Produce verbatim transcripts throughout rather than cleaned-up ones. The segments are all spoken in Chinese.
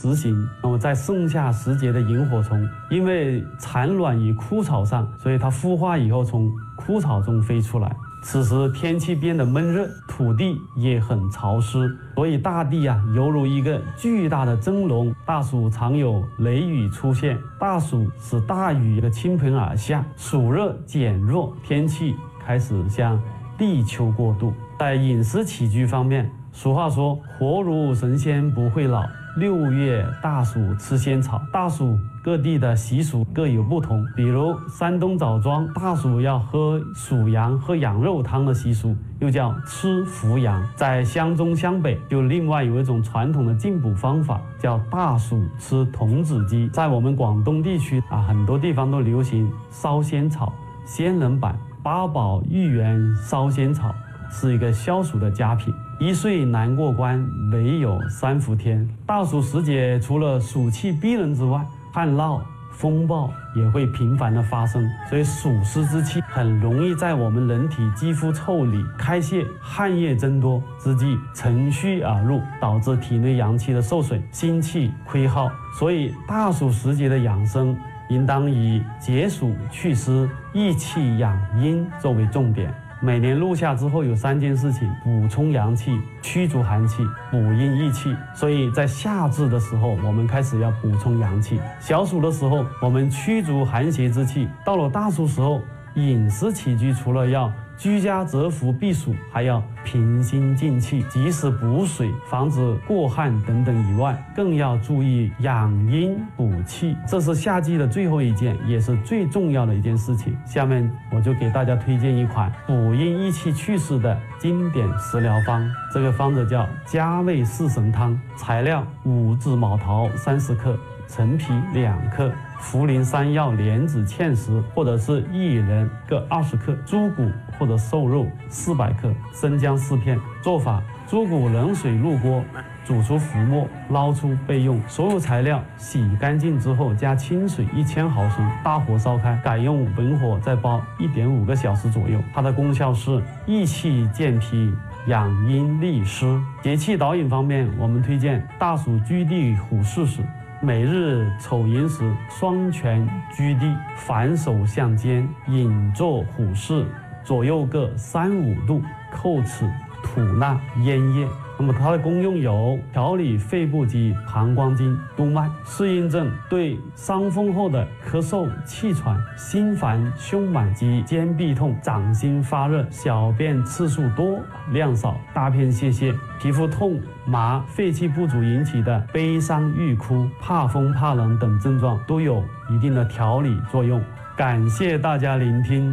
实行。那么在盛夏时节的萤火虫，因为产卵于枯草上，所以它孵化以后从枯草中飞出来。此时天气变得闷热，土地也很潮湿，所以大地啊犹如一个巨大的蒸笼。大暑常有雷雨出现，大暑使大雨的倾盆而下，暑热减弱，天气开始向立秋过渡。在饮食起居方面，俗话说活如神仙不会老，六月大暑吃仙草。大暑各地的习俗各有不同，比如山东枣庄大暑要喝属羊喝羊肉汤的习俗，又叫吃伏羊。在湘中湘北就另外有一种传统的进补方法，叫大暑吃童子鸡。在我们广东地区啊，很多地方都流行烧仙草、仙人板、八宝芋圆烧仙草，是一个消暑的佳品。一岁难过关，唯有三伏天。大暑时节，除了暑气逼人之外，旱涝、风暴也会频繁的发生，所以暑湿之气很容易在我们人体肌肤腠理开泄，汗液增多之际乘虚而入，导致体内阳气的受损，心气亏耗。所以大暑时节的养生，应当以解暑祛湿、益气养阴作为重点。每年入夏之后有三件事情：补充阳气、驱逐寒气、补阴益气。所以在夏至的时候，我们开始要补充阳气；小暑的时候，我们驱逐寒邪之气；到了大暑时候，饮食起居除了要居家蛰伏避暑，还要平心静气，及时补水，防止过旱等等以外，更要注意养阴补气。这是夏季的最后一件，也是最重要的一件事情。下面我就给大家推荐一款补阴益气祛湿的经典食疗方，这个方子叫加味四神汤。材料：五子毛桃三十克，陈皮两克，茯苓、山药、莲子、芡实或者是薏仁各二十克，猪骨或者瘦肉四百克，生姜四片。做法：猪骨冷水入锅，煮出浮沫，捞出备用。所有材料洗干净之后，加清水一千毫升，大火烧开，改用文火再煲一点五个小时左右。它的功效是益气健脾、养阴利湿。节气导引方面，我们推荐大暑居地虎视时，每日丑寅时双拳居地，反手向肩，引坐虎视，左右各三五度，叩齿吐纳咽液。那么它的功用有调理肺部及膀胱经、督脉。适应症：对伤风后的咳嗽、气喘、心烦、胸满及肩臂痛、掌心发热、小便次数多、量少、大便泄泻、皮肤痛、麻、肺气不足引起的悲伤、欲哭、怕风怕冷等症状，都有一定的调理作用。感谢大家聆听。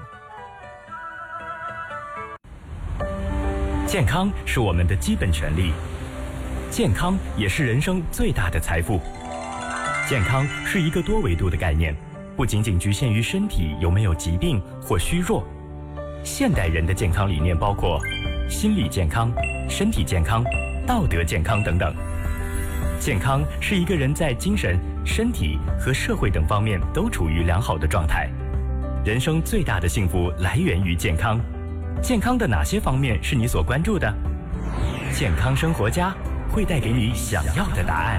健康是我们的基本权利，健康也是人生最大的财富。健康是一个多维度的概念，不仅仅局限于身体有没有疾病或虚弱。现代人的健康理念包括心理健康、身体健康、道德健康等等。健康是一个人在精神、身体和社会等方面都处于良好的状态。人生最大的幸福来源于健康。健康的哪些方面是你所关注的？健康生活家会带给你想要的答案。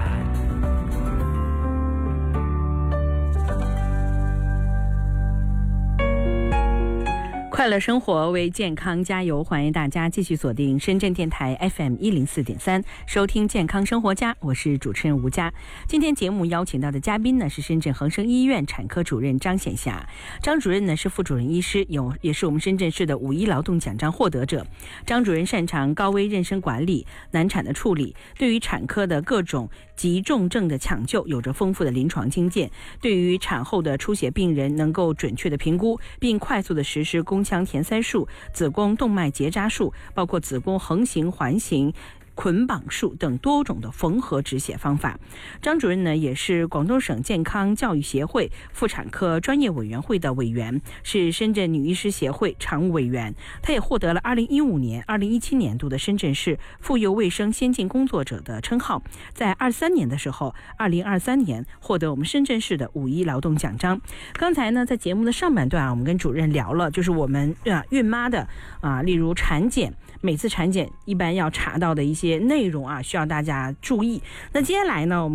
快乐生活为健康加油，欢迎大家继续锁定深圳电台 F M 一零四点三，收听健康生活家，我是主持人吴佳。今天节目邀请到的嘉宾呢是深圳恒生医院产科主任张显霞。张主任呢是副主任医师，有也是我们深圳市的五一劳动奖章获得者。张主任擅长高危妊娠管理、难产的处理，对于产科的各种急重症的抢救有着丰富的临床经验，对于产后的出血病人能够准确的评估并快速的实施宫腔填塞术、子宫动脉结扎术，包括子宫横行、环形、捆绑术等多种的缝合止血方法。张主任呢也是广东省健康教育协会妇产科专业委员会的委员，是深圳女医师协会常务委员。他也获得了二零一五年、二零一七年度的深圳市妇幼卫生先进工作者的称号。在二三年的时候，二零二三年获得我们深圳市的五一劳动奖章。刚才呢，在节目的上半段啊，我们跟主任聊了，就是我们啊孕妈的啊，例如产检，每次产检一般要查到的一些内容啊，需要大家注意。那接下来呢，我们